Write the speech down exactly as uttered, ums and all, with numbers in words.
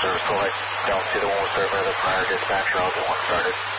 service. So I don't see the one was served by the prior dispatcher. I'll get one started.